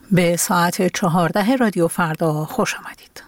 به ساعت 14 رادیو فردا خوش آمدید.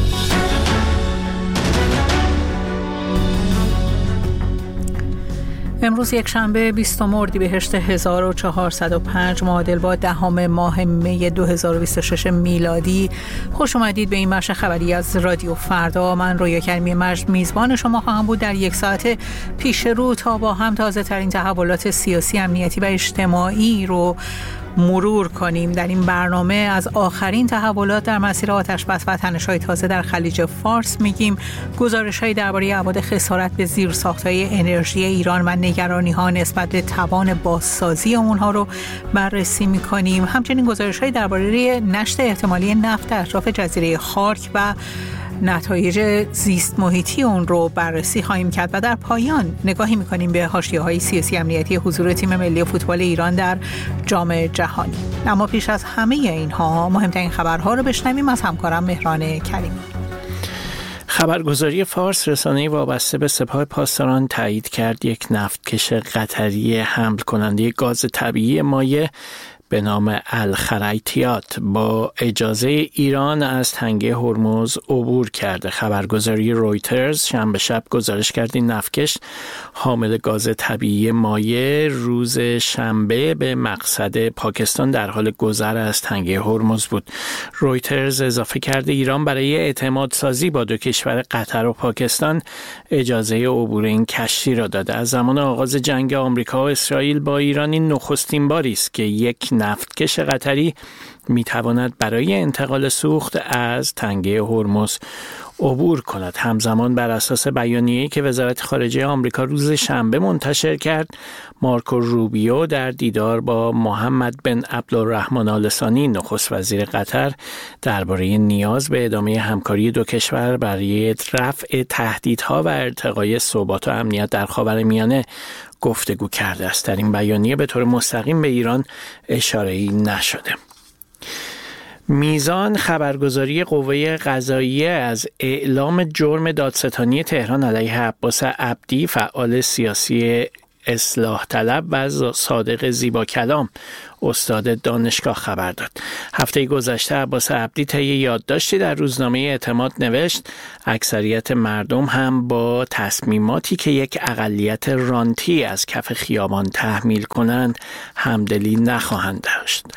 امروز یک شنبه 20 اردیبهشت 1405 معادل با 10 ماه می 2026 میلادی. خوش آمدید به این بخش خبری از رادیو فردا. من رویا کریمی مجد میزبان شما خواهم بود در یک ساعت پیش رو تا با هم تازه ترین تحولات سیاسی، امنیتی و اجتماعی رو مرور کنیم. در این برنامه از آخرین تحولات در مسیر آتش‌بس و تنش‌های تازه در خلیج فارس میگیم. گزارش‌هایی درباره ابعاد خسارت به زیرساخت‌های انرژی ایران و نگرانی‌ها نسبت به توان بازسازی اونها رو بررسی می‌کنیم. همچنین گزارش‌هایی درباره نشت احتمالی نفت در اطراف جزیره خارک و نتایج زیست محیطی اون رو بررسی خواهیم کرد و در پایان نگاهی می‌کنیم به حاشیه‌های سیاسی امنیتی حضور تیم ملی فوتبال ایران در جام جهانی. اما پیش از همه اینها مهمترین خبرها رو بشنویم از همکارم مهران کریمی. خبرگزاری فارس رسانه‌ای وابسته به سپاه پاسداران تایید کرد یک نفتکش قطری حمل کننده گاز طبیعی مایع به نام الخریطیات با اجازه ایران از تنگه هرمز عبور کرده. خبرگزاری رویترز شنبه شب گزارش کرد این نفتکش حامل گاز طبیعی مایع روز شنبه به مقصد پاکستان در حال گذر از تنگه هرمز بود. رویترز اضافه کرده ایران برای اعتماد سازی با دو کشور قطر و پاکستان اجازه عبور این کشتی را داده. از زمان آغاز جنگ آمریکا و اسرائیل با ایران این نخستین باری است که یک نفتکش قطری میتواند برای انتقال سوخت از تنگه هرمز عبور کند. همزمان بر اساس بیانیه‌ای که وزارت خارجه آمریکا روز شنبه منتشر کرد، مارکو روبیو در دیدار با محمد بن عبدالرحمن آل ثانی نخست وزیر قطر درباره نیاز به ادامه همکاری دو کشور برای رفع تهدیدها و ارتقای ثبات و امنیت در خاورمیانه گفتگو کرده است. در این بیانیه به طور مستقیم به ایران اشاره‌ای نشده. میزان خبرگزاری قوه قضاییه از اعلام جرم دادستانی تهران علیه عباس عبدی، فعال سیاسی اصلاح طلب و صادق زیباکلام استاد دانشگاه خبر داد. هفته گذشته عباس عبدی طی یادداشتی در روزنامه اعتماد نوشت اکثریت مردم هم با تصمیماتی که یک اقلیت رانتی از کف خیابان تحمیل کنند همدلی نخواهند داشت.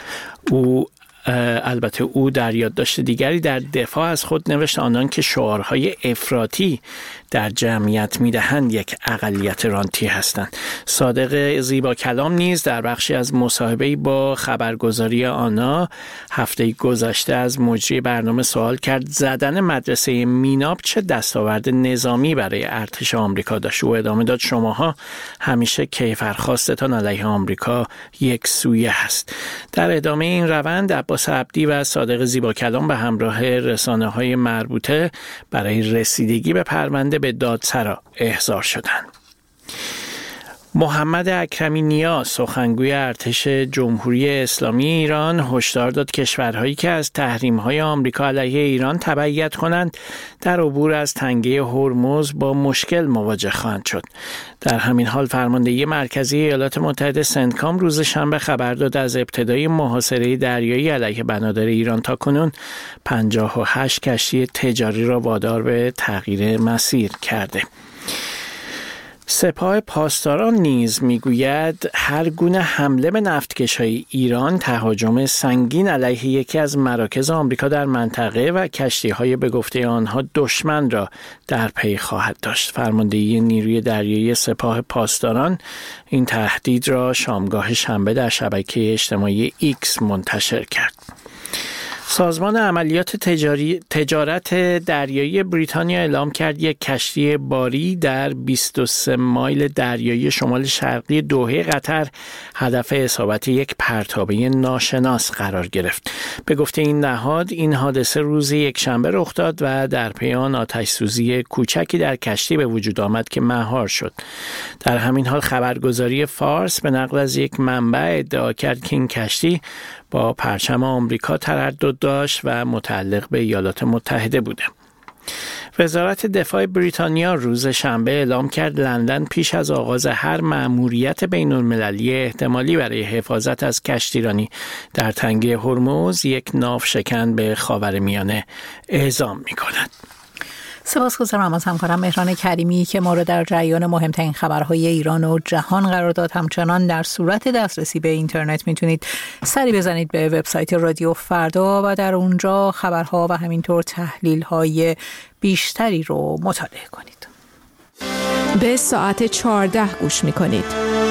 البته او در یادداشت دیگری در دفاع از خود نوشت آنان که شعارهای افراطی در جمعیت میدهند یک اقلیت رانتی هستند. صادق زیباکلام نیز در بخشی از مصاحبه‌ای با خبرگزاری آنا هفته گذشته از مجری برنامه سوال کرد زدن مدرسه میناب چه دستاورد نظامی برای ارتش آمریکا داشت. او ادامه داد شماها همیشه کیفرخواستتان علیه آمریکا یک سویه هست. در ادامه این روند عباس عبدی و صادق زیباکلام به همراه رسانه‌های مربوطه برای رسیدگی به پرونده به دادسرا احضار شدند. محمد اکرمی نیا سخنگوی ارتش جمهوری اسلامی ایران هشدار داد کشورهایی که از تحریم‌های آمریکا علیه ایران تبعیت کنند در عبور از تنگه هرمز با مشکل مواجه خواهند شد. در همین حال فرماندهی مرکزی ایالات متحده سنتکام روز شنبه خبر داد از ابتدای محاصره دریایی علیه بنادر ایران تا کنون 58 کشتی تجاری را وادار به تغییر مسیر کرده. سپاه پاسداران نیز میگوید هر گونه حمله به نفتکش‌های ایران تهاجم سنگین علیه یکی از مراکز آمریکا در منطقه و کشتی‌های به گفته آنها دشمن را در پی خواهد داشت. فرماندهی نیروی دریایی سپاه پاسداران این تهدید را شامگاه شنبه در شبکه اجتماعی ایکس منتشر کرد. سازمان عملیات تجارت دریایی بریتانیا اعلام کرد یک کشتی باری در 23 مایل دریایی شمال شرقی دوحه قطر هدف اصابت یک پرتابه ناشناس قرار گرفت. به گفته این نهاد این حادثه روز یکشنبه رخ داد و در پی آن آتش‌سوزی کوچکی در کشتی به وجود آمد که مهار شد. در همین حال خبرگزاری فارس به نقل از یک منبع ادعا کرد که این کشتی با پرچم آمریکا تردد داشت و متعلق به ایالات متحده بوده. وزارت دفاع بریتانیا روز شنبه اعلام کرد لندن پیش از آغاز هر مأموریت بین‌المللی احتمالی برای حفاظت از کشتیرانی در تنگه هرمز یک ناوشکن به خاورمیانه اعزام می‌کند. سپاسگزارم از همکارم مهران کریمی که ما را در جریان مهمترین خبرهای ایران و جهان قرار داد. همچنان در صورت دسترسی به اینترنت میتونید سری بزنید به وبسایت رادیو فردا و در اونجا خبرها و همینطور تحلیل‌های بیشتری رو مطالعه کنید. به ساعت 14 گوش میکنید.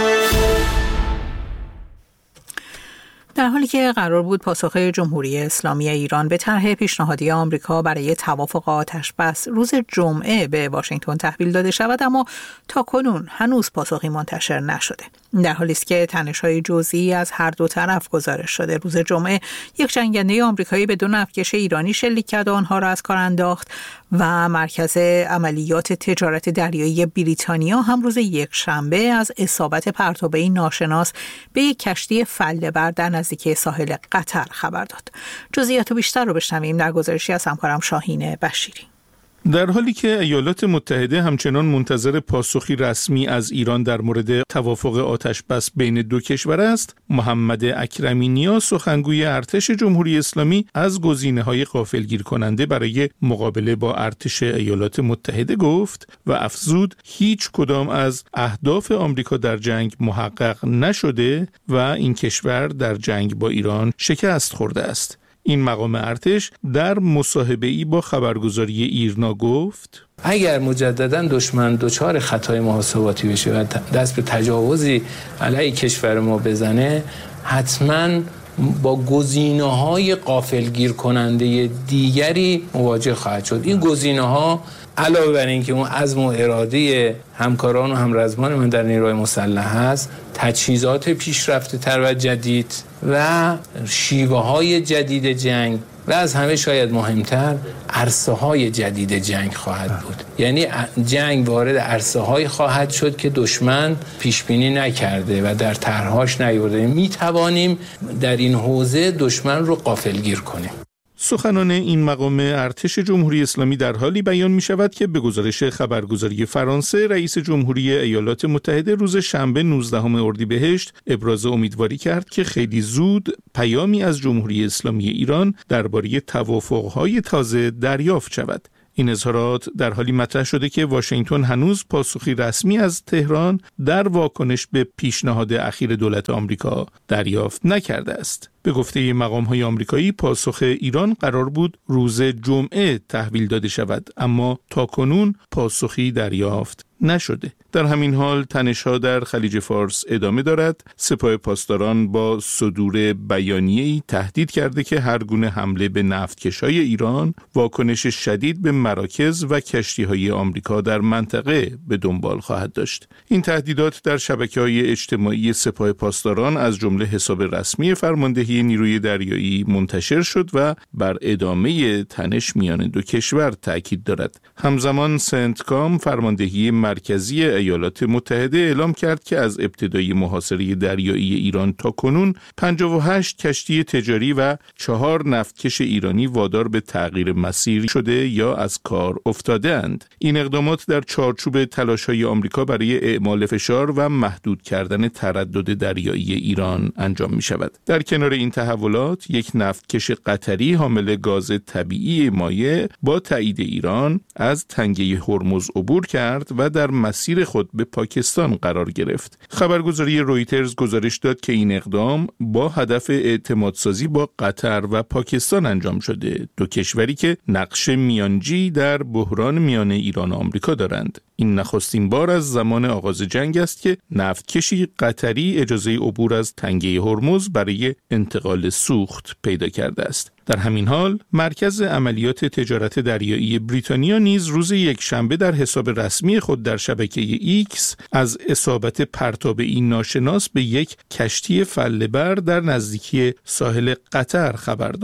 در حالی که قرار بود پاسخ جمهوری اسلامی ایران به طرح پیشنهادی آمریکا برای توافق آتش‌بس روز جمعه به واشنگتن تحویل داده شود، اما تاکنون هنوز پاسخی منتشر نشده. در حالی است که تنش‌های جزئی از هر دو طرف گزارش شده. روز جمعه یک جنگنده آمریکایی به 2 نفتکش ایرانی شلیک کرد و آنها را از کار انداخت و مرکز عملیات تجارت دریایی بریتانیا هم روز یکشنبه از اصابت پرتابه‌ای ناشناس به یک کشتی فله‌بر در نزدیکی ساحل قطر خبر داد. جزئیات بیشتر رو بشنویم در گزارشی از همکارم شاهین بشیری. در حالی که ایالات متحده همچنان منتظر پاسخی رسمی از ایران در مورد توافق آتش‌بس بین دو کشور است، محمد اکرمی نیا سخنگوی ارتش جمهوری اسلامی از گزینه‌های غافلگیر کننده برای مقابله با ارتش ایالات متحده گفت و افزود هیچ کدام از اهداف آمریکا در جنگ محقق نشده و این کشور در جنگ با ایران شکست خورده است. این مقام ارتش در مصاحبه‌ای با خبرگزاری ایرنا گفت اگر مجددا دشمن دچار خطای محاسباتی بشه و دست به تجاوزی علیه کشور ما بزنه، حتما با گزینه‌های غافلگیر کننده دیگری مواجه خواهد شد. این گزینه‌ها علاوه بر اینکه اون عزم و اراده همکاران و همرزمان من در نیروهای مسلح هست، تجهیزات پیشرفته تر و جدید و شیوه های جدید جنگ و از همه شاید مهمتر عرصه های جدید جنگ خواهد بود. یعنی جنگ وارد عرصه های خواهد شد که دشمن پیش بینی نکرده و در طرحهاش نیورده. می توانیم در این حوزه دشمن رو غافلگیر کنیم. سخنان این مقام ارتش جمهوری اسلامی در حالی بیان می شود که به گزارش خبرگزاری فرانسه، رئیس جمهوری ایالات متحده روز شنبه 19 اردیبهشت ابراز امیدواری کرد که خیلی زود پیامی از جمهوری اسلامی ایران درباره توافق‌های تازه دریافت شود. این اظهارات در حالی مطرح شده که واشنگتن هنوز پاسخی رسمی از تهران در واکنش به پیشنهاد اخیر دولت آمریکا دریافت نکرده است. به گفته مقام‌های آمریکایی پاسخ ایران قرار بود روز جمعه تحویل داده شود، اما تاکنون پاسخی دریافت نشده. در همین حال تنش‌ها در خلیج فارس ادامه دارد. سپاه پاسداران با صدور بیانیه‌ای تهدید کرده که هر گونه حمله به نفتکش‌های ایران واکنش شدید به مراکز و کشتی‌های آمریکا در منطقه به دنبال خواهد داشت. این تهدیدات در شبکه‌های اجتماعی سپاه پاسداران از جمله حساب رسمی فرماندهی نیروی دریایی منتشر شد و بر ادامه تنش میان دو کشور تاکید دارد. همزمان سنتکام فرماندهی مرکزی ایالات متحده اعلام کرد که از ابتدای محاصره دریایی ایران تا کنون 58 کشتی تجاری و 4 نفتکش ایرانی وادار به تغییر مسیر شده یا از کار افتاده اند. این اقدامات در چارچوب تلاش‌های آمریکا برای اعمال فشار و محدود کردن تردد دریایی ایران انجام می شود. در کنار این تحولات، یک نفتکش قطری حامل گاز طبیعی مایع با تایید ایران از تنگه هرمز عبور کرد و در مسیر خود به پاکستان قرار گرفت. خبرگزاری رویترز گزارش داد که این اقدام با هدف اعتمادسازی با قطر و پاکستان انجام شده، دو کشوری که نقش میانجی در بحران میان ایران و آمریکا دارند. این نخستین بار از زمان آغاز جنگ است که نفتکشی قطری اجازه عبور از تنگه هرمز برای انتقال سوخت پیدا کرده است. در همین حال، مرکز عملیات تجارت دریایی بریتانیا نیز روز یکشنبه در حساب رسمی خود در شبکه ایکس از اصابت پرتابه‌ای ناشناس به یک کشتی فله‌بر در نزدیکی ساحل قطر خبر داد.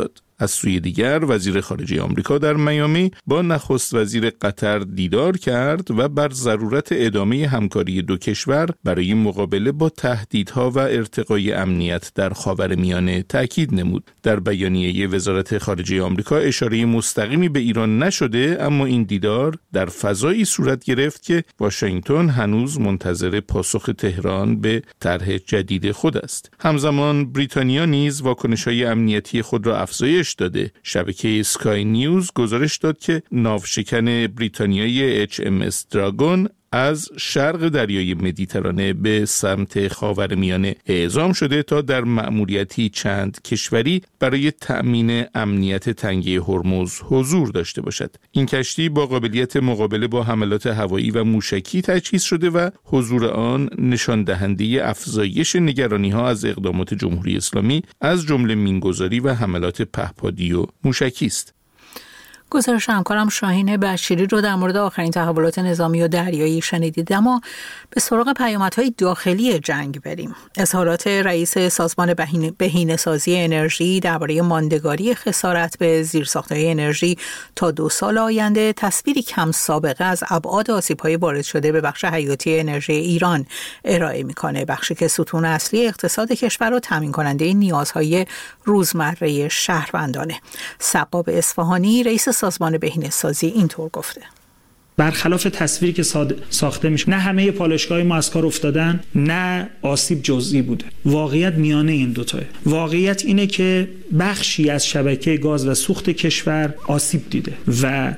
از سوی دیگر وزیر خارجه آمریکا در میامی با نخست وزیر قطر دیدار کرد و بر ضرورت ادامه همکاری دو کشور برای مقابله با تهدیدها و ارتقای امنیت در خاورمیانه تاکید نمود. در بیانیه وزارت خارجه آمریکا اشاره مستقیمی به ایران نشده، اما این دیدار در فضایی صورت گرفت که واشنگتن هنوز منتظر پاسخ تهران به طرح جدید خود است. همزمان بریتانیا نیز واکنش‌های امنیتی خود را افزایش داده. شبکه اسکای نیوز گزارش داد که ناوشکن بریتانیایی HMS دراگون از شرق دریای مدیترانه به سمت خاورمیانه اعزام شده تا در مأموریتی چند کشوری برای تأمین امنیت تنگه هرمز حضور داشته باشد. این کشتی با قابلیت مقابله با حملات هوایی و موشکی تجهیز شده و حضور آن نشان دهنده افزایش نگرانی‌ها از اقدامات جمهوری اسلامی از جمله مین‌گذاری و حملات پهپادی و موشکی است. گزارش همکارم شاهین بشیری رو در مورد آخرین تحولات نظامی و دریایی شنیدید. اما به سراغ پیامدهای داخلی جنگ بریم. اظهارات رئیس سازمان بهینه‌سازی انرژی درباره ماندگاری خسارت به زیرساخت‌های انرژی تا 2 سال آینده تصویری کم سابقه از ابعاد آسیب‌های وارد شده به بخش حیاتی انرژی ایران ارائه می‌کنه، بخشی که ستون اصلی اقتصاد کشور و تامین کننده نیازهای روزمره شهروندانه. سباب اصفهانی رئیس سازمان بهینه‌سازی اینطور گفته: برخلاف تصویری که ساخته میشه، نه همه پالایشگاه ما از کار افتادن، نه آسیب جزئی بوده. واقعیت میانه این دوتاه. واقعیت اینه که بخشی از شبکه گاز و سوخت کشور آسیب دیده و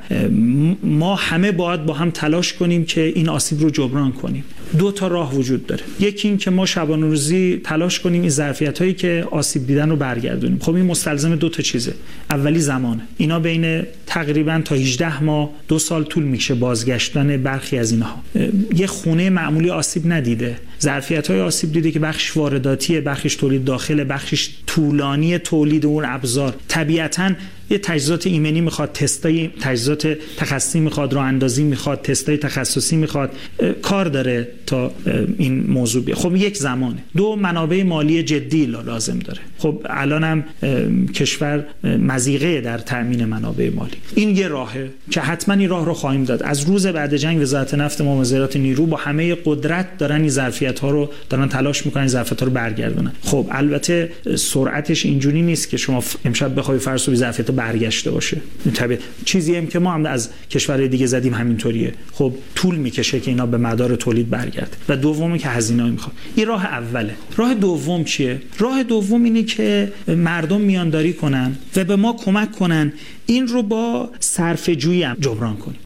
ما همه باید با هم تلاش کنیم که این آسیب رو جبران کنیم. 2 تا راه وجود داره. یکی این که ما شبانه روزی تلاش کنیم این ظرفیت‌هایی که آسیب دیدن رو برگردونیم. خب این مستلزم 2 تا چیزه. اولی زمانه. اینا بین تقریبا تا 18 ماه 2 سال طول میشه بازگشتن برخی از اینها. یه خونه معمولی آسیب ندیده. ظرفیت‌های آسیب دیده که بخش وارداتیه، بخشش تولید داخله، بخشش طولانی تولید اون ابزار. طبیعتاً یه تجهیزات ایمنی میخواد، تستای تجهیزات تخصصی میخواد، راه اندازی میخواد، تستای تخصصی میخواد، کار داره تا این موضوع بیاد. خب یک زمانه. 2 منابع مالی جدی لازم داره. خب الانم کشور مضیقه در تامین منابع مالی. این یه راهه که حتما این راه رو خواهیم داد. از روز بعد جنگ وزارت نفت ما، وزارت نیرو با همه قدرت دارن این ظرفیت‌ها رو دارن تلاش میکنن، ظرفیت‌ها رو برگردونن. خب البته سرعتش اینجوری نیست که شما امشب بخوای فرض کنید ظرفیت برگشته باشه. طبعا چیزی هم که ما هم از کشورهای دیگه زدیم همینطوریه. خب طول میکشه که اینا به مدار تولید برگرده. و دومی که هزینه‌ای میخواد. این راه اوله. راه دوم چیه؟ راه دوم اینه که مردم میانداری کنن و به ما کمک کنن این رو با صرفه‌جویی هم جبران کنیم.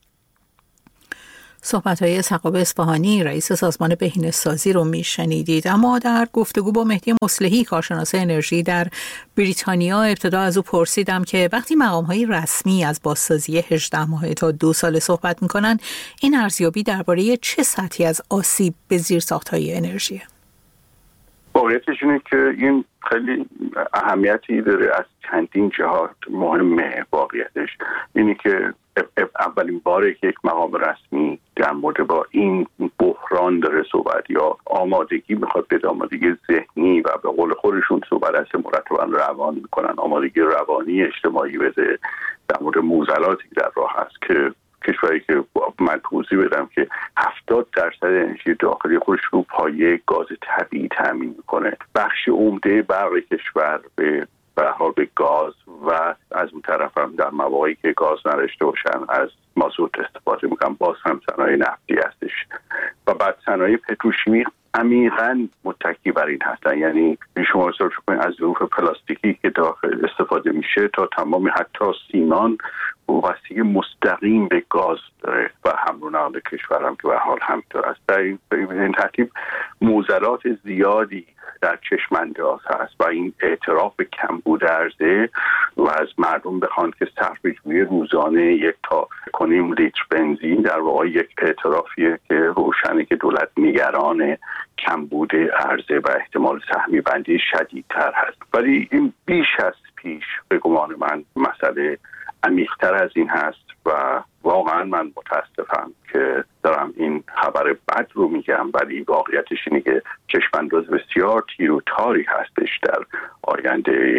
صحبت‌های سباب اصفهانی رئیس سازمان بهینه‌سازی رو میشنیدید. اما در گفتگو با مهدی مصلحی کارشناس انرژی در بریتانیا ابتدا از او پرسیدم که وقتی مقام‌های رسمی از بازسازی 18 ماهه تا 2 ساله صحبت می‌کنن، این ارزیابی درباره چه سطحی از آسیب به زیرساخت‌های انرژیه؟ واقعیتش اینه که این خیلی اهمیتی داره، از چندین جهات مهمه. واقعیتش اینه که اولین باره که یک مقام رسمی در مورد با این بحران داره صحبت یا آمادگی میخواد به آمادگی ذهنی و به قول خودشون صحبت از مرتبا روان میکنن، آمادگی روانی اجتماعی بده در مورد معضلاتی که در راه هست که کشوری که من توضیح بدم که 70% انرژی داخلی خودش رو پایه گاز طبیعی تامین میکنه. بخش عمده برق کشور به گاز و از اون طرف هم در مواقعی که گاز نداشته باشن از مازوت استفاده میکنن. باز هم صنایع نفتی هستش و بعد صنایع پتروشیمی عمیقاً متکی بر این هستن. یعنی شما حساب کنید از ظروف پلاستیکی که داخل استفاده میشه تا تمام حتی سیمان وابستگی مستقیم به گاز داره و حمل و نقل کشور هم که به حال همینطور است. در این ترتیب معضلات زیادی در چشم انداز هست و این اعتراف به کمبود عرضه و از مردم بخوان که صرفه‌جویی روزانه 1 تا 1.5 لیتر بنزین در واقع یک اعترافیه که روشنه که دولت نگران کمبود عرضه و احتمال سهمی بندی شدیدتر هست. ولی این بیش از پیش به گمان من مسئله عمیق‌تر از این هست و واقعا من متاسفم که دارم این خبر بد رو میگم، ولی واقعیتش اینه که چشم‌انداز بسیار تیر و تاری هستش در آینده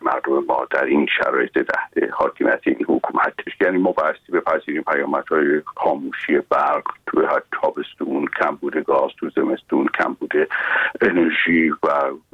مردم ما در این شرایط تحت حاکمیت این حکومت، یعنی ما بایستی بپذیریم پیامدهای خاموشی برق توی تابستون، کمبود گاز تو زمستون، کمبود انرژی و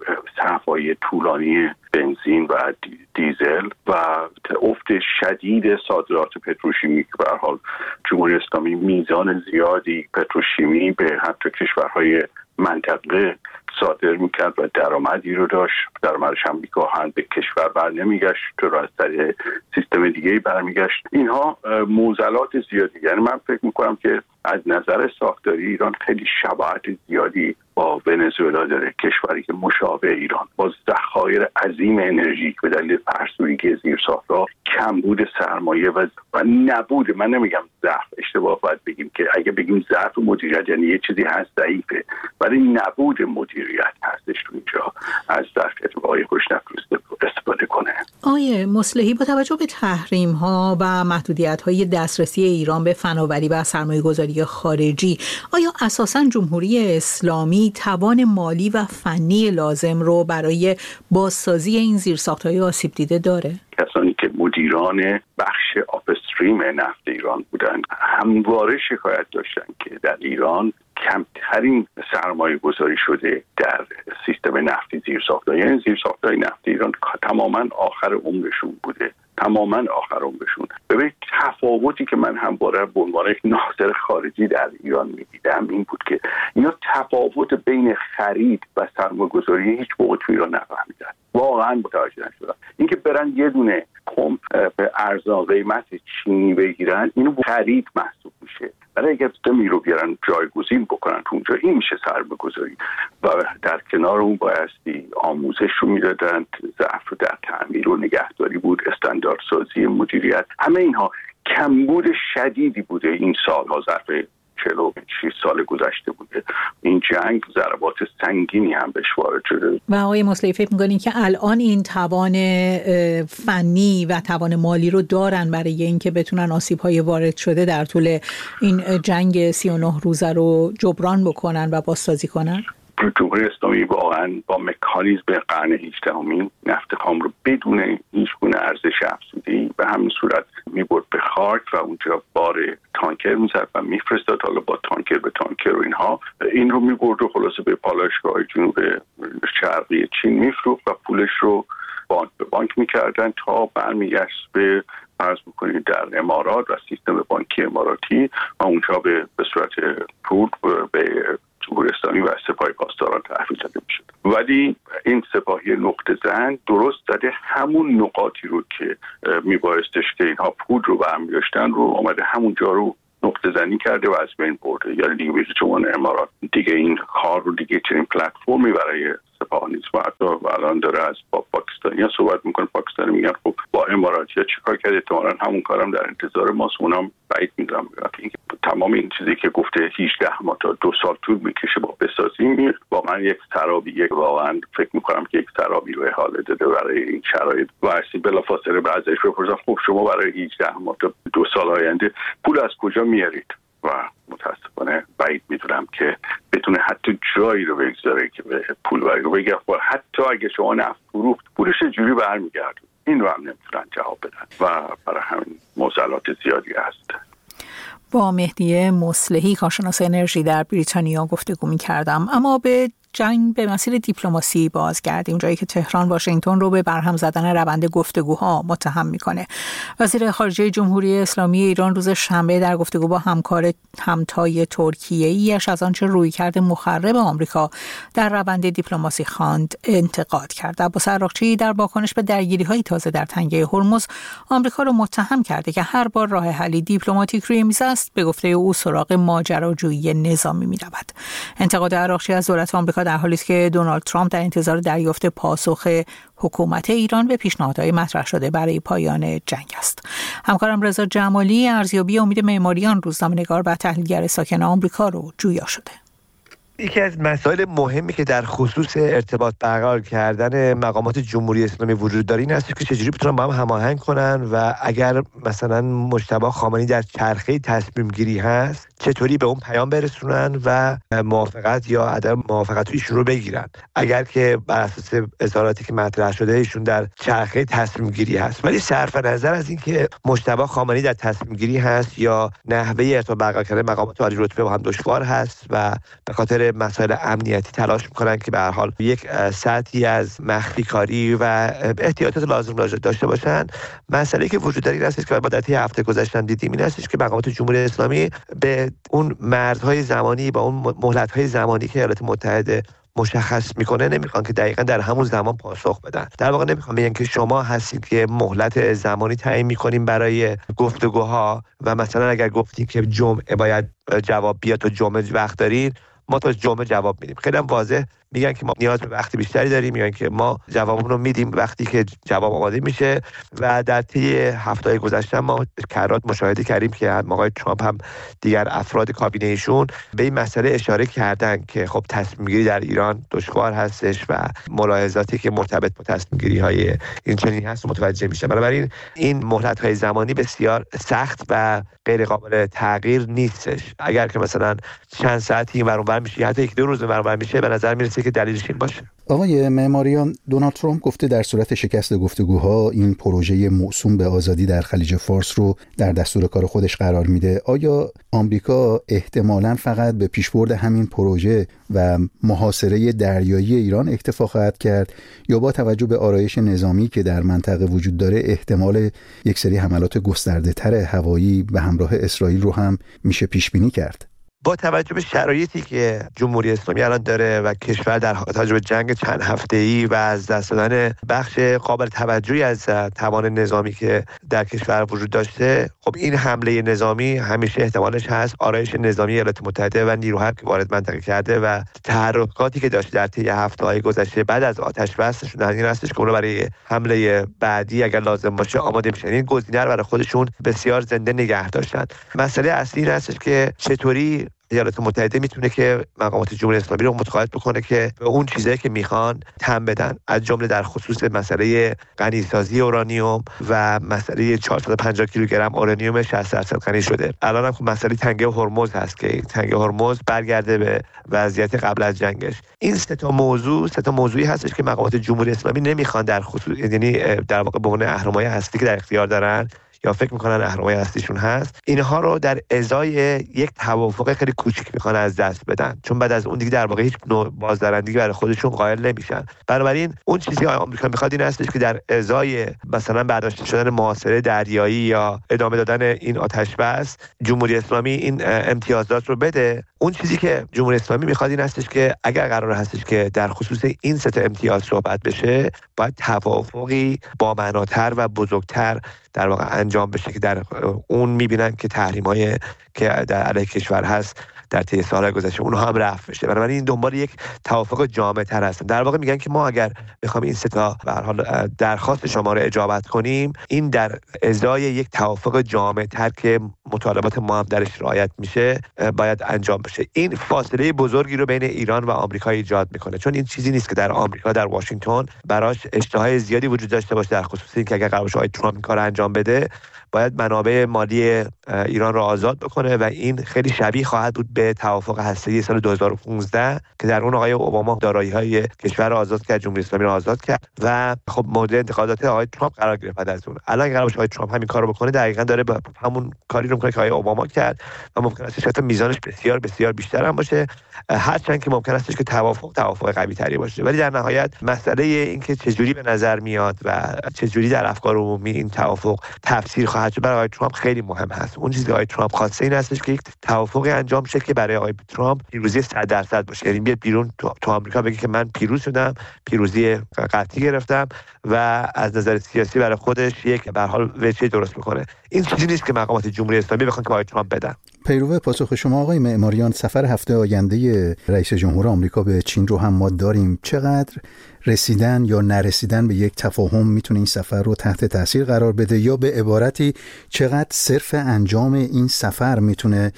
صفای طولانی بنزین و دیزل و افت شدید صادرات پتروشیمی که به هر حال جمهوری اسلامی میزان زیادی پتروشیمی به حتی کشورهای منطقه صادر میکرد و درآمدی رو داشت، درآمدش هم میگاهن به کشور بر نمیگشت، تو از طریق سیستم دیگه‌ای برمیگشت. اینها معضلات زیادی، یعنی من فکر میکنم که از نظر ساختاری ایران خیلی شباهت زیادی با ونزوئلا داره، کشوری که مشابه ایران با ذخایر عظیم انرژی به دلیل فرسودگی زیرساخت‌ها، کمبود سرمایه و نبود، من نمیگم ضعف، اشتباه باید بگیم که اگه بگیم ضعف مدیریت یعنی یه چیزی هست ضعیفه، ولی نبود مدیریت هستش تو اینجا از ظرفیت‌های خوشنفس استفاده کنه. آیه مصلحی، با توجه به تحریم‌ها و محدودیت‌های دسترسی ایران به فناوری و سرمایه‌گذاری خارجی، آیا اساساً جمهوری اسلامی توان مالی و فنی لازم رو برای بازسازی این زیرساخت‌های آسیب دیده داره؟ کسانی که مدیران بخش آپستریم نفت ایران بودند همواره شکایت داشتن که در ایران کمترین سرمایه گذاری شده در سیستم نفتی زیرساخت‌ها، یعنی زیرساخت‌های نفتی ایران تماماً آخر عمرشون بوده، تماماً آخر عمرشون. ببین تفاوتی که من همواره به عنوان یک ناظر خارجی در ایران می‌دیدم این بود که اینا تفاوت بین خرید و سرمایه‌گذاری هیچ موقع تو ایران نفهمیدن، واقعاً متوجه نشدن. اینکه برن یه دونه پمپ به ارزان قیمت چینی بگیرن، اینو خرید محسوب میشه، برای اگر سیستمی رو بیارن جایگزین بکنن تو اونجا، این میشه سرمایه‌گذاری. و در کنار اون بایستی آموزش رو میدادن، ضعف رو در تعمیر و نگهداری بود، استانداردسازی مدیریت، همه اینها کمبود شدیدی بوده این سالها، ظرف 46 سال گذشته بوده. این جنگ ضربات سنگینی هم بهش وارد شده. و آقای مصلحی فکر می‌کنین که الان این توان فنی و توان مالی رو دارن برای اینکه بتونن آسیب‌های وارد شده در طول این جنگ 39 روزه رو جبران بکنن و بازسازی کنن؟ جمهوری اسلامی واقعا با مکانیزم قرن 18 نفت خام رو بدون هیچ گونه ارزش افزوده‌ای به همین صورت می‌برد به خاک و اونجا بار تانکر می‌زد و می‌فرستاد، حالا با تانکر به تانکر و اینها، این رو می‌برد و خلاصه به پالایشگاه جنوب شرقی چین می‌فروخت و پولش رو بانک به بانک می‌کردن تا برمیگشت به فرض بکنید در امارات و سیستم بانکی اماراتی و اونجا به صورت پول به جمهوری اسلامی و سپاه پاسداران تحویل داده میشد. ولی این سپاهی نقطه زن درست زده همون نقاطی رو که میبایستش که اینها پول رو برمی‌داشتن رو آمده همونجا رو نقطه زنی کرده و از بین برده. یعنی دیگه میشه چون امارات دیگه این کار رو دیگه چنین پلتفرمی برای سپاه نیست و الان داره از با پاکستانی‌ها صحبت میکنه. پاکستانی میگن خب با اماراتی‌ها چیکار کرد، احتمالاً همون کارم در انتظار ماست. اونم بعید می‌دونم که تمام این چیزی که گفته 18 ماه تا 2 سال طول میکشه با بسازیم، واقعا یک سرابی، واقعا فکر میکنم که یک سرابی رو احاله داده برای این شرایط. واسه بلافاصله بعضیش بپرسن خب شما برای 18 ماه تا 2 سال آینده پول از کجا میارید؟ و متاسفانه بعید میدونم که بتونه حتی جایی رو بگذاره که به پول رو بگه حتی اگه شما نفت فروخت پولش چجوری برمیگرده، این رو هم نمیتونن جواب بدن و برای همین معضلات زیادی هست. با مهدی مصلحی، کارشناس انرژی در بریتانیا گفتگو می‌کردم. اما به جنگ به مسیر دیپلماسی بازگردیم، جایی که تهران واشنگتن رو به برهم زدن روند گفتگوها متهم میکنه. وزیر خارجه جمهوری اسلامی ایران روز شنبه در گفتگو با همتای ترکیه‌ایش از آنچه رویکرد مخرب آمریکا در روند دیپلماسی خواند انتقاد کرد. عباس عراقچی در واکنش به درگیری‌های تازه در تنگه هرمز آمریکا رو متهم کرده که هر بار راه حلی دیپلماتیک روی میز است به گفته او سراغ ماجراجویی نظامی می‌رود. انتقاد عراقچی از دولت آمریکا در حالی است که دونالد ترامپ در انتظار دریافت پاسخ حکومت ایران به پیشنهادهای مطرح شده برای پایان جنگ است. همکارم رضا جمالی ارزیابی امید معماریان، روزنامه‌نگار و تحلیلگر ساکن آمریکا رو جویا شده. یکی از مسائل مهمی که در خصوص ارتباط برقرار کردن مقامات جمهوری اسلامی وجود داره این است که چجوری بتونن با هم هماهنگ کنن و اگر مثلا مجتبی خامنه‌ای در چرخه تصمیم گیری هست چطوری به اون پیام برسونن و موافقت یا عدم موافقت ایشون رو بگیرن. اگر که بر اساس اظهاراتی که مطرح شده ایشون در چرخه تصمیم گیری هست، ولی صرف نظر از این که مجتبی خامنه‌ای در تصمیم گیری هست یا نحوه ارتباط برقرار کردن مقامات عالی رتبه با هم دشوار هست و به خاطر مسائل امنیتی تلاش میکنن که به هر حال یک سطحی از مخفی کاری و احتیاطات لازم داشته باشن، مسئله که وجود داره این است که ما در طی هفته گذشته دیدیم این است که مقامات جمهوری اسلامی به اون مرزهای زمانی با اون مهلت‌های زمانی که ایالات متحده مشخص میکنه نمیخوان که دقیقاً در همون زمان پاسخ بدن. در واقع نمیخوان بگن که شما هستید که مهلت زمانی تعیین میکنیم برای گفتگوها و مثلا اگر گفتید که جمعه باید جواب بیاد تا جمعه وقت دارید ما تا جمعه جواب میدیم. خیلی هم واضح میگن که ما نیاز به وقت بیشتری داریم، میگن که ما جوابمون رو میدیم وقتی که جواب آماده میشه و در طی هفته‌های گذشته ما کرات مشاهده کردیم که آقای ترامپ هم دیگر افراد کابینه ایشون به این مسئله اشاره کردن که خب تصمیم گیری در ایران دشوار هستش و ملاحظاتی که مرتبط با تصمیم گیری های این چنینی هست متوجه میشه. بنابراین این مهلت های زمانی بسیار سخت و غیر قابل تغییر نیستش. اگر که مثلا چند ساعتی این ور اون ور میشه حتی یک دو روز ور اون ور میشه به نظر میرسه که دلیلش این باشه. آقای معماریان، دونالد ترامپ گفته در صورت شکست گفتگوها این پروژه موسوم به آزادی در خلیج فارس رو در دستور کار خودش قرار میده. آیا آمریکا احتمالاً فقط به پیشبرد همین پروژه و محاصره دریایی ایران اکتفا خواهد کرد یا با توجه به آرایش نظامی که در منطقه وجود داره احتمال یک سری حملات گسترده‌تر هوایی به همراه اسرائیل رو هم میشه پیش بینی کرد؟ با توجه به شرایطی که جمهوری اسلامی الان داره و کشور در توجه به جنگ چند هفته‌ای و از دست دادن بخش قابل توجهی از توان نظامی که در کشور وجود داشته، خب این حمله نظامی همیشه احتمالش هست. آرایش نظامی ایالات متحده و نیروهایی که وارد منطقه کرده و تحرکاتی که داشته در طی هفته‌های گذشته بعد از آتش بس شدن این هستش که اون برای حمله بعدی اگر لازم باشه آماده میشن. این گزینه رو برای خودشون بسیار زنده نگه داشتن. مسئله اصلی این هستش که چطوری ایالات متحده میتونه که مقامات جمهوری اسلامی رو متقاعد بکنه که به اون چیزایی که میخوان تن بدن، از جمله در خصوص مسئله غنیسازی اورانیوم و مسئله 450 کیلوگرم اورانیوم 60% غنی شده. الان هم مسئله تنگه هرمز هست که تنگه هرمز برگرده به وضعیت قبل از جنگش. این سه تا موضوعی هستش که مقامات جمهوری اسلامی نمیخوان در خصوص، یعنی در واقع به عنوان اهرم‌های هستی که در اختیار دارن یا فکر میکنن اهرم‌های هستیشون هست، اینها رو در ازای یک توافق خیلی کوچیک میخوان از دست بدن، چون بعد از اون دیگه در واقع هیچ نوع بازدارندگی برای خودشون قائل نمیشن. بنابراین اون چیزی که آمریکا میخواد این هستش که در ازای مثلا برداشته شدن محاصره دریایی یا ادامه دادن این آتش بس جمهوری اسلامی این امتیازات رو بده. اون چیزی که جمهوری اسلامی میخواد این هستش که اگر قرار هستش که در خصوص این سه تا امتیاز صحبت بشه، باید توافقی با معناتر و بزرگتر در واقع انجام بشه که در اون میبینن که تحریم‌های که در علیه کشور هست در طی سال‌های گذشته اونها هم رفع بشه. بنابراین این دنبال یک توافق جامع‌تر هستن. در واقع میگن که ما اگر بخوام این سه تا به هر حال درخواست شما رو اجابت کنیم، این در ازای یک توافق جامع‌تر که مطالبات ما هم درش رعایت میشه باید انجام بشه. این فاصله بزرگی رو بین ایران و آمریکا ایجاد میکنه، چون این چیزی نیست که در آمریکا در واشنگتن براش اشتهای زیادی وجود داشته باشه در خصوص اینکه اگر قرار باشه آقای ترامپ این کارو انجام بده باید منابع مالی ایران را آزاد بکنه و این خیلی شبیه خواهد بود به توافق هسته‌ای سال 2015 که در اون آقای اوباما دارایی‌های کشور را آزاد کرد، جمهوری اسلامی را آزاد کرد و خب مورد انتقادات آقای ترامپ قرار گرفت. بعد از اون الان قرار باشه آقای ترامپ همین کارو بکنه، دقیقاً داره همون کاری رو می‌کنه که آقای اوباما کرد و ممکن است حتی میزانش بسیار بسیار بیشتر هم باشه، هرچند که ممکن است که توافق قوی‌تری باشه. ولی در نهایت مسئله این که چجوری به نظر میاد و چجوری در افکار عمومی این توافق تفسیر خواهد شد برای آقای ترامپ خیلی مهم هست. اون چیزی که آقای ترامپ خواسته این هستش که یک توافقی انجام شه که برای آقای ترامپ پیروزی 100% باشه، یعنی بیاد بیرون تو آمریکا بگه که من پیروز شدم، پیروزی قطعی گرفتم و از نظر سیاسی برای خودش یک به هر حال وجهه درست بکنه. این چیزی نیست که مقامات جمهوری اسلامی بخوان که آقای ترامپ بدن. پیرو پاسخ شما آقای معماریان، سفر هفته آینده رئیس جمهور آمریکا به چین رو هم ما داریم. چقدر رسیدن یا نرسیدن به یک تفاهم میتونه این سفر رو تحت تاثیر قرار بده، یا به عبارتی چقدر صرف انجام این سفر میتونه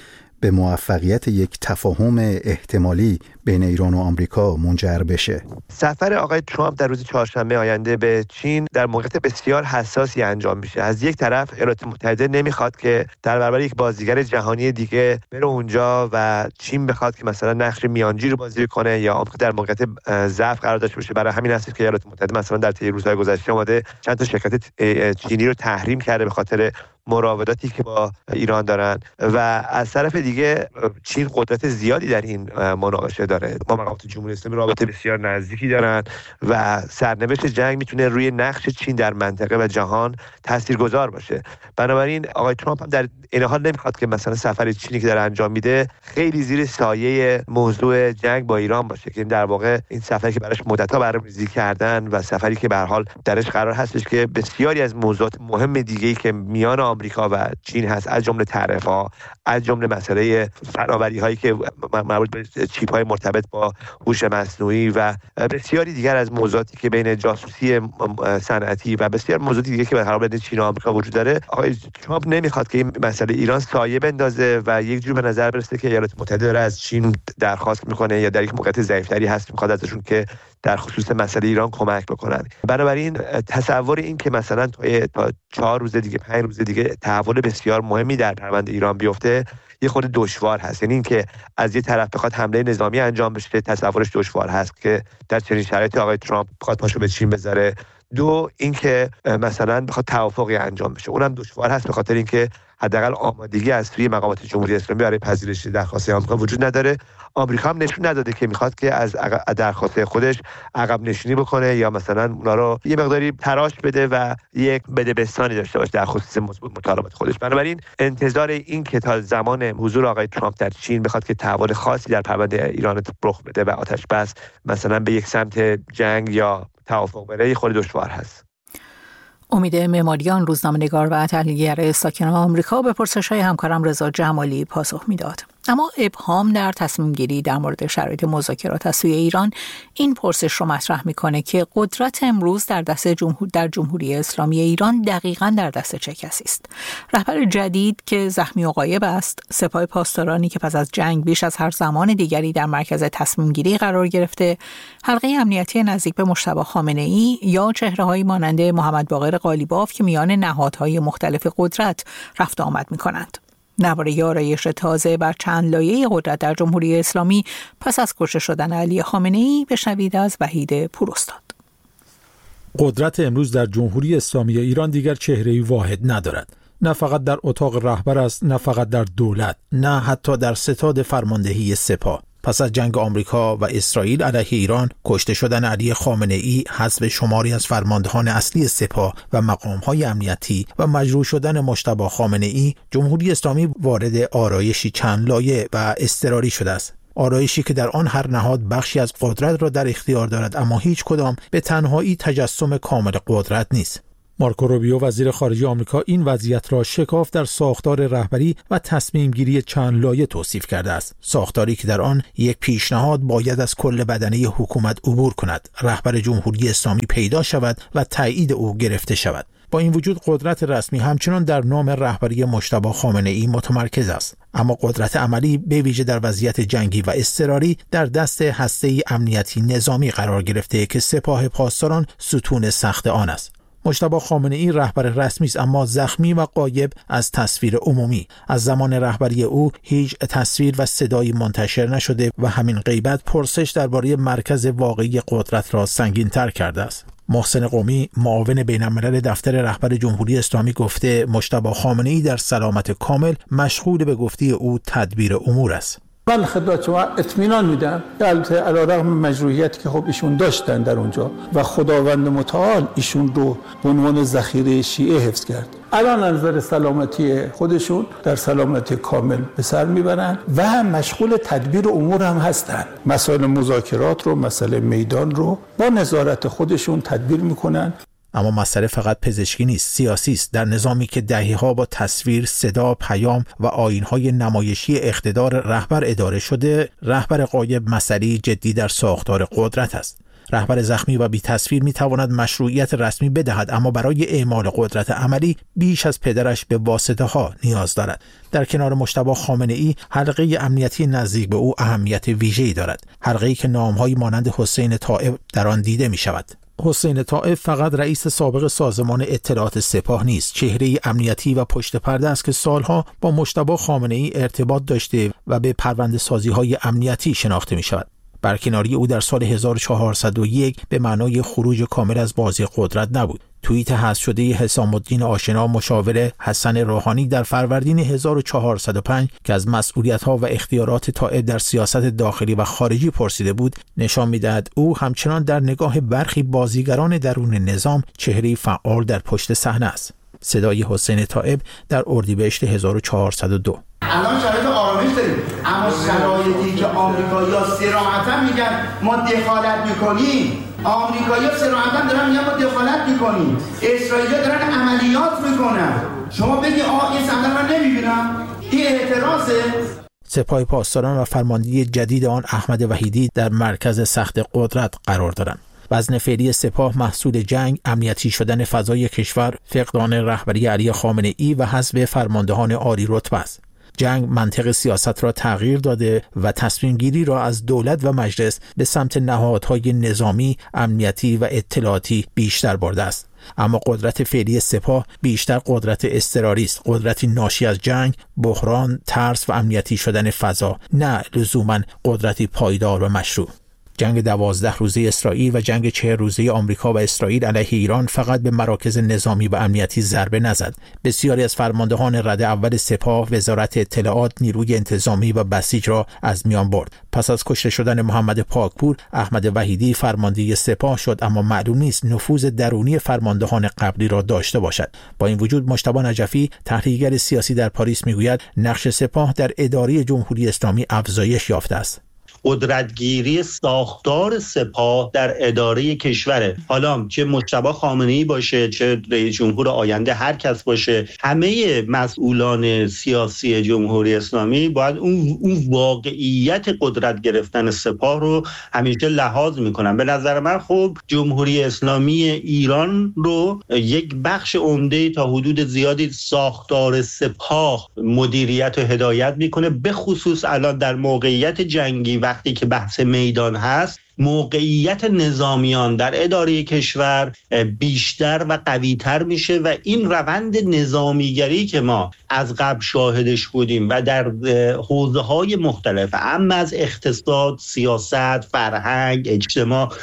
به موفقیت یک تفاهم احتمالی بین ایران و آمریکا منجر بشه؟ سفر آقای ترامپ در روز چهارشنبه آینده به چین در موقعیت بسیار حساسی انجام میشه. از یک طرف ایالات متحده نمیخواد که در برابر یک بازیگر جهانی دیگه بره اونجا و چین بخواد که مثلا نقش میانجی رو بازی کنه یا آمریکا در موقعیت ضعف قرار داشته باشه. برای همین هست که ایالات متحده مثلا در طی روزهای گذشته اومده چند تا شرکت چینی رو تحریم کرده به خاطر مراوداتی که با ایران دارن و از طرف دیگه چین قدرت زیادی در این مناقشه داره. با مقامات جمهوری اسلامی رابطه بسیار نزدیکی دارن و سرنوشت جنگ میتونه روی نقش چین در منطقه و جهان تاثیرگذار باشه. بنابراین آقای ترامپ هم در این حال نمیخواد که مثلا سفر چینی که داره انجام میده خیلی زیر سایه موضوع جنگ با ایران باشه، که در واقع این سفری که براش مدت‌ها برنامه‌ریزی کردن و سفری که به هر حال درش قرار هستش که بسیاری از موضوعات مهم دیگه‌ای که میان آمریکا و چین هست، از جمله تعرفه‌ها، از جمله مسئله فناوری‌هایی که مربوط به چیپ‌های مرتبط با هوش مصنوعی و بسیاری دیگر از موضوعاتی که بین جاسوسی صنعتی و بسیار موضوعاتی دیگه که به هر حال بین چین و آمریکا وجود داره، آقای ترامپ نمیخواد که این مسئله ایران سایه بندازه و یک جور به نظر برسه که ایالات متحده داره از چین درخواست میکنه یا در یک موقعیت ضعیف‌تری هست میخواد ازشون که در خصوص مسئله ایران کمک بکنن. بنابراین تصور این که مثلا تا 4 روز دیگه 5 روز دیگه تحول بسیار مهمی در پرونده ایران بیفته یه خود دشوار هست. یعنی اینکه از یه طرف بخواد حمله نظامی انجام بشه تصورش دشوار هست که در چنین شرایطی آقای ترامپ بخواد پاشو به چین بذاره. دو اینکه مثلا بخواد توافقی انجام بشه، اونم دشوار هست به خاطر اینکه حداقل آمادگی از سوی مقامات جمهوری اسلامی برای پذیرش درخواست آمریکا وجود نداره. آمریکا هم نشون نداده که میخواد که از درخواست خودش عقب نشینی بکنه یا مثلا اونا رو یه مقداری تراش بده و یک بدبستانی داشته باشه در خصوص مطالبات خودش. بنابراین انتظار این که تا زمان حضور آقای ترامپ در چین بخواد که تحول خاصی در پرونده ایران رخ بده و آتش بس مثلا به یک سمت جنگ یا توافق بره خیلی دشوار هست. امید معماریان، روزنامه‌نگار و تحلیلگر ساکن آمریکا، به پرسش‌های همکارم رضا جمالی پاسخ می‌داد. اما ابهام در تصمیم گیری در مورد شرایط مذاکرات از سوی ایران این پرسش رو مطرح میکنه که قدرت امروز در جمهوری اسلامی ایران دقیقاً در دست چه کسی است؟ رهبر جدید که زخمی و غایب است، سپاه پاسدارانی که پس از جنگ بیش از هر زمان دیگری در مرکز تصمیم گیری قرار گرفته، حلقه امنیتی نزدیک به مجتبی خامنه‌ای یا چهره‌هایی مانند محمد باقر قالیباف که میان نهادهای مختلف قدرت رفت و آمد میکنند. درباره آرایش تازه بر چند لایه قدرت در جمهوری اسلامی پس از کشته شدن علی خامنه‌ای بشنوید از وحید پوراستاد. قدرت امروز در جمهوری اسلامی ایران دیگر چهره‌ای واحد ندارد. نه فقط در اتاق رهبر است، نه فقط در دولت، نه حتی در ستاد فرماندهی سپاه. پس از جنگ آمریکا و اسرائیل علیه ایران، کشته شدن علی خامنه‌ای، حذف شماری از فرماندهان اصلی سپاه و مقام‌های امنیتی و مجروح شدن مجتبی خامنه‌ای، جمهوری اسلامی وارد آرایشی چند لایه و اضطراری شده است. آرایشی که در آن هر نهاد بخشی از قدرت را در اختیار دارد، اما هیچ کدام به تنهایی تجسم کامل قدرت نیست. مارکو روبیو وزیر خارجه آمریکا این وضعیت را شکاف در ساختار رهبری و تصمیم گیری چند لایه توصیف کرده است. ساختاری که در آن یک پیشنهاد باید از کل بدنه حکومت عبور کند، رهبر جمهوری اسلامی پیدا شود و تایید او گرفته شود. با این وجود قدرت رسمی همچنان در نام رهبری مجتبی خامنه‌ای متمرکز است، اما قدرت عملی به ویژه در وضعیت جنگی و اضطراری در دست هسته امنیتی نظامی قرار گرفته که سپاه پاسداران ستون سخت آن است. مجتبی خامنه‌ای رهبر رسمی است، اما زخمی و غایب از تصویر عمومی. از زمان رهبری او هیچ تصویر و صدایی منتشر نشده و همین غیبت پرسش درباره مرکز واقعی قدرت را سنگین‌تر کرده است. محسن قمی، معاون بین‌الملل دفتر رهبر جمهوری اسلامی، گفته مجتبی خامنه‌ای در سلامت کامل مشغول به گفته او تدبیر امور است. من خدمت شما اطمینان میدم که البته علیرغم مجروحیتی که خب ایشون داشتن در اونجا و خداوند متعال ایشون رو به عنوان ذخیره شیعه حفظ کرد، الان از نظر سلامتی خودشون در سلامتی کامل به سر میبرن و مشغول تدبیر امور هم هستن. مسائل مذاکرات رو، مسئله میدان رو با نظارت خودشون تدبیر میکنن. اما مسئله فقط پزشکی نیست، سیاسی است. در نظامی که دهه‌ها با تصویر، صدا، پیام و آیین‌های نمایشی اقتدار رهبر اداره شده، رهبر غایب مسئله جدی در ساختار قدرت است. رهبر زخمی و بی تصویر می تواند مشروعیت رسمی بدهد، اما برای اعمال قدرت عملی بیش از پدرش به واسطه ها نیاز دارد. در کنار مجتبی خامنه‌ای، حلقه امنیتی نزدیک به او اهمیت ویژه‌ای دارد، حلقه‌ای که نام‌های مانند حسین طائب در آن دیده می‌شود. حسین طائب فقط رئیس سابق سازمان اطلاعات سپاه نیست، چهره امنیتی و پشت پرده است که سالها با مجتبی خامنه‌ای ارتباط داشته و به پرونده‌سازی‌های امنیتی شناخته می‌شود. برکناری او در سال 1401 به معنای خروج کامل از بازی قدرت نبود. توییت حذف شده حسام الدین آشنا، مشاور حسن روحانی، در فروردین 1405 که از مسئولیت‌ها و اختیارات طائب در سیاست داخلی و خارجی پرسیده بود، نشان می‌دهد او همچنان در نگاه برخی بازیگران درون نظام چهره‌ای فعال در پشت صحنه است. صدای حسین طائب در اردیبهشت 1402. الان شرایط آرامش داریم، اما شرایطی که آمریکایی‌ها صراحتاً میگن ما دخالت می‌کنیم، آمریکایی‌ها صراحتاً دارن میگن ما دخالت می‌کنیم، اسرائیلی‌ها دارن عملیات می‌کنن، شما بگی این صحنه رو نمی‌بینم؟ این اعتراضه. سپاه پاسداران و فرمانده جدید آن احمد وحیدی در مرکز سخت قدرت قرار دارند. وزن فعلی سپاه محصول جنگ، امنیتی شدن فضای کشور، فقدان رهبری علی خامنه‌ای و حذف فرماندهان عالی رتبه است. جنگ منطق سیاست را تغییر داده و تصمیم گیری را از دولت و مجلس به سمت نهادهای نظامی، امنیتی و اطلاعاتی بیشتر برده است. اما قدرت فعلی سپاه بیشتر قدرت اضطراری است، قدرتی ناشی از جنگ، بحران، ترس و امنیتی شدن فضا، نه لزوماً قدرتی پایدار و مشروع. جنگ 12 روزه اسرائیل و جنگ 40 روزه آمریکا و اسرائیل علیه ایران فقط به مراکز نظامی و امنیتی ضربه نزد. بسیاری از فرماندهان رده اول سپاه، وزارت اطلاعات، نیروی انتظامی و بسیج را از میان برد. پس از کشته شدن محمد پاکپور، احمد وحیدی فرمانده سپاه شد، اما معلوم نیست نفوذ درونی فرماندهان قبلی را داشته باشد. با این وجود مجتبی نجفی، تحلیلگر سیاسی در پاریس، میگوید نقش سپاه در اداره جمهوری اسلامی افزایش یافته است. قدرتگیری ساختار سپاه در اداره کشوره. حالا چه مجتبی خامنه‌ای باشه، چه رئیس جمهور آینده، هر کس باشه، همه مسئولان سیاسی جمهوری اسلامی باید اون واقعیت قدرت گرفتن سپاه رو همیشه لحاظ میکنن. به نظر من خب جمهوری اسلامی ایران رو یک بخش عمده تا حدود زیادی ساختار سپاه مدیریت و هدایت میکنه، به خصوص الان در موقعیت جنگی وقتی که بحث میدان هست، موقعیت نظامیان در اداره کشور بیشتر و قوی‌تر میشه و این روند نظامیگری که ما از قبل شاهدش بودیم و در حوزه‌های مختلف، اما از اقتصاد، سیاست، فرهنگ، اجتماع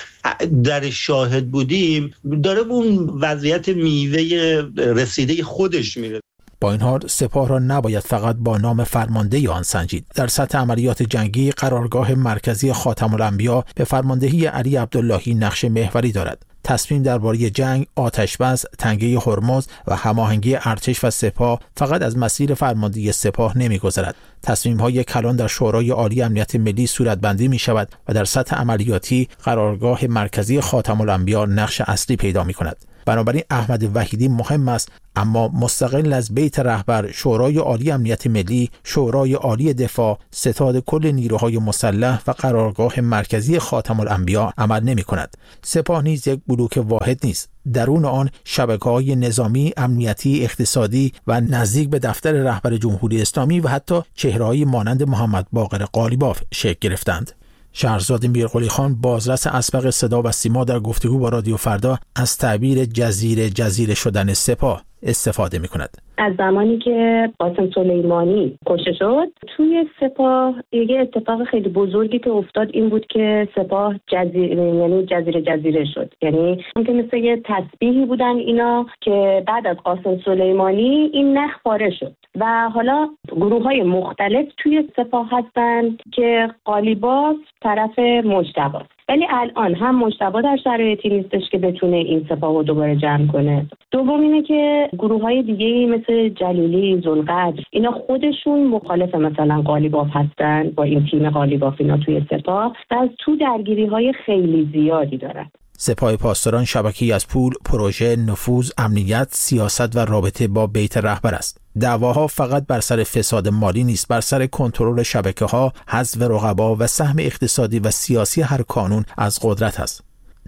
در شاهد بودیم، داره اون وضعیت میوه رسیده خودش میره. با این حال سپاه را نباید فقط با نام فرمانده آن سنجید. در سطح عملیات جنگی قرارگاه مرکزی خاتم الانبیا به فرماندهی علی عبداللهی نقش محوری دارد. تصمیم درباره جنگ، آتشبس، تنگه هرمز و هماهنگی ارتش و سپاه فقط از مسیر فرماندهی سپاه نمی‌گذرد. تصمیم‌های کلان در شورای عالی امنیت ملی صورتبندی می‌شود و در سطح عملیاتی قرارگاه مرکزی خاتم الانبیا نقش اصلی پیدا می‌کند. بنابراین احمد وحیدی مهم است، اما مستقل از بیت رهبر، شورای عالی امنیت ملی، شورای عالی دفاع، ستاد کل نیروهای مسلح و قرارگاه مرکزی خاتم الانبیا عمل نمی‌کند. سپاه نیز یک بلوک واحد نیست. درون آن شبکه‌های نظامی، امنیتی، اقتصادی و نزدیک به دفتر رهبر جمهوری اسلامی و حتی چهره‌هایی مانند محمد باقر قالیباف شکل گرفتند. شهرزاد میرقلی خان، بازرس اسبق صدا و سیما، در گفتگو با رادیو فردا از تعبیر جزیره شدن سپاه استفاده می‌کند. از زمانی که قاسم سلیمانی کشته شد توی سپاه، یه اتفاق خیلی بزرگی که افتاد این بود که سپاه جزیره شد. یعنی ممکن مثل یه تسبیحی بودن اینا که بعد از قاسم سلیمانی این نخ پاره شد و حالا گروه‌های مختلف توی سپاه هستن که قالیباف طرف مجتبی، ولی الان هم مجتبی در شرایطی نیستش که بتونه این سپاه رو دوباره جمع کنه. دوم اینه که گروه‌های دیگه‌ای مثل جلیلی، ذوالقدر، اینا خودشون مخالف مثلا قالیباف هستن، با این تیم قالیباف اینا توی سپاه و از تو درگیری‌های خیلی زیادی دارن. سپاه پاسداران شبکه‌ای از پول، پروژه، نفوذ، امنیت، سیاست و رابطه با بیت رهبر است. دعواها فقط بر سر فساد مالی نیست، بر سر کنترل شبکه‌ها، حذف رقبا و سهم اقتصادی و سیاسی هر کانون از قدرت است.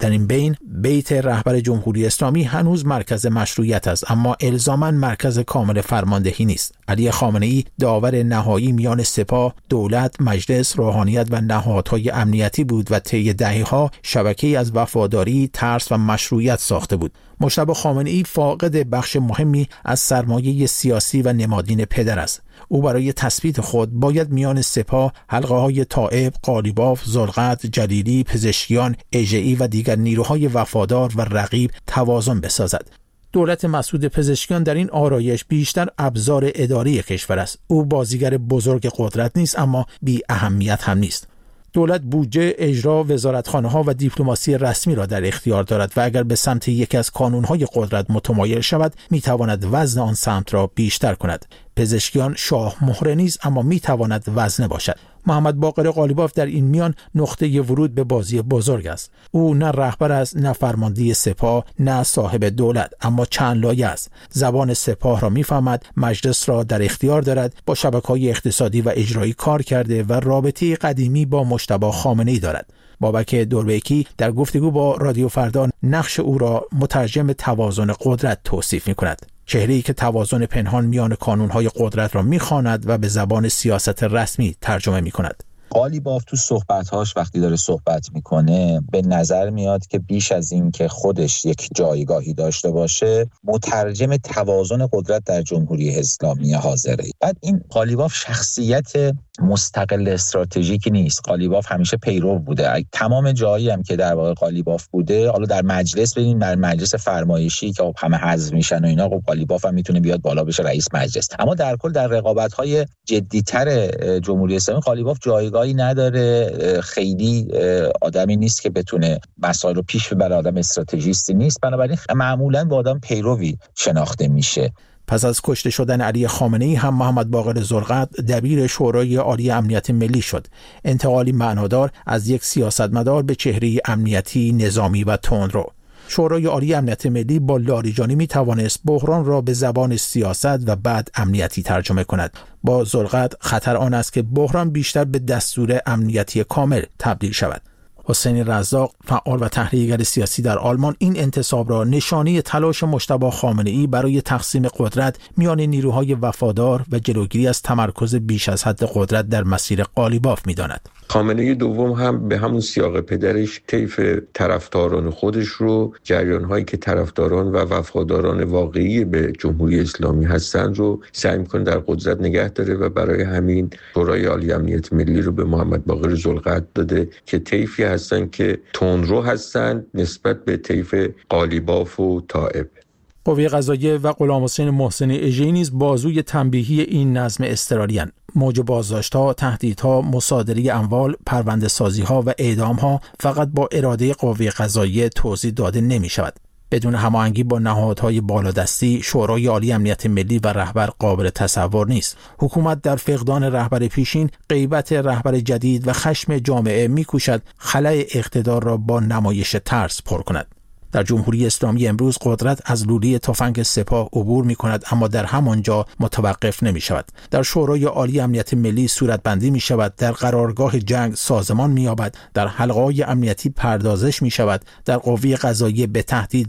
در این بین بیت رهبر جمهوری اسلامی هنوز مرکز مشروعیت است، اما الزاماً مرکز کامل فرماندهی نیست. علی خامنه‌ای داور نهایی میان سپاه، دولت، مجلس، روحانیت و نهادهای امنیتی بود و طی دهه‌ها شبکه‌ای از وفاداری، ترس و مشروعیت ساخته بود. مجتبی خامنه‌ای فاقد بخش مهمی از سرمایه سیاسی و نمادین پدر است. او برای تثبیت خود باید میان سپاه، حلقه‌های تائب، قالیباف، زلقت، جلیلی، پزشکیان، اژه‌ای و دیگر نیروهای وفادار و رقیب توازن بسازد. دولت مسعود پزشکیان در این آرایش بیشتر ابزار اداری کشور است. او بازیگر بزرگ قدرت نیست، اما بی اهمیت هم نیست. دولت بودجه، اجرا، وزارتخانه‌ها و دیپلماسی رسمی را در اختیار دارد و اگر به سمت یکی از کانون‌های قدرت متمایل شود، می‌تواند وزن آن سمت را بیشتر کند. پزشکیان شاه مهره نیست، اما می‌تواند وزنه باشد. محمد باقر قالیباف در این میان نقطه ورود به بازی بزرگ است. او نه رهبر است، نه فرمانده سپاه، نه صاحب دولت، اما چند لایه است. زبان سپاه را میفهمد، مجلس را در اختیار دارد، با شبکه‌های اقتصادی و اجرایی کار کرده و رابطه قدیمی با مجتبی خامنه‌ای دارد. بابک دوربیکی در گفتگو با رادیو فردا نقش او را مترجم توازن قدرت توصیف می‌کند. چهره‌ای که توازن پنهان میان کانون‌های قدرت را می‌خواند و به زبان سیاست رسمی ترجمه می‌کند. قالیباف تو صحبت‌هاش وقتی داره صحبت میکنه به نظر میاد که بیش از این که خودش یک جایگاهی داشته باشه، مترجم توازن قدرت در جمهوری اسلامی حاضره. بعد این قالیباف شخصیت مستقل استراتژیکی نیست. قالیباف همیشه پیرو بوده. تمام جایی هم که در واقع قالیباف بوده، حالا در مجلس ببینید، در مجلس فرمایشی که همه حذف میشن و اینا، قالیباف هم میتونه بیاد بالا بشه رئیس مجلس. اما در کل در رقابت‌های جدی‌تر جمهوری اسلامی قالیباف جایگاهی نداره. خیلی آدمی نیست که بتونه مسائل رو پیش ببره، آدم استراتژیستی نیست، بنابراین معمولاً با آدم پیروی شناخته میشه. پس از کشته شدن علی خامنه‌ای هم محمد باقر زرقت دبیر شورای عالی امنیت ملی شد. انتقالی معنادار از یک سیاستمدار به چهره امنیتی، نظامی و تندرو. شورای عالی امنیت ملی با لاریجانی می توانست بحران را به زبان سیاست و بعد امنیتی ترجمه کند. با زرقت خطر آن است که بحران بیشتر به دستور امنیتی کامل تبدیل شود. حسین رزاق، فعال و تحلیلگر سیاسی در آلمان، این انتصاب را نشانه تلاش مجتبی خامنه‌ای برای تقسیم قدرت میان نیروهای وفادار و جلوگیری از تمرکز بیش از حد قدرت در مسیر قالیباف می‌داند. خامنه‌ای دوم هم به همون سیاق پدرش طیف طرفداران خودش رو، جریان‌هایی که طرفداران و وفاداران واقعی به جمهوری اسلامی هستند رو سعی می‌کنه در قدرت نگه داره و برای همین شورای عالی امنیت ملی رو به محمد باقر زلقت داده که طیفی هستن که تندرو هستن نسبت به طیف قالیباف و تائب. قوه قضاییه و غلامحسین محسنی اژه‌ای نیز بازوی تنبیهی این نظم اضطراری‌اند. موج بازداشت‌ها، تهدیدها، مصادره اموال، پرونده‌سازی‌ها و اعدام‌ها فقط با اراده قوه قضاییه توضیح داده نمی‌شود. بدون هماهنگی با نهادهای بالادستی، شورای عالی امنیت ملی و رهبر قابل تصور نیست. حکومت در فقدان رهبر پیشین، غیبت رهبر جدید و خشم جامعه می‌کوشد خلأ اقتدار را با نمایش ترس پر کند. در جمهوری اسلامی امروز قدرت از لوله تفنگ سپاه عبور می‌کند، اما در همانجا متوقف نمی‌شود. در شورای عالی امنیت ملی صورتبندی می‌شود، در قرارگاه جنگ سازمان می‌یابد، در حلقه‌های امنیتی پردازش می‌شود، در قوه قضاییه به تهدید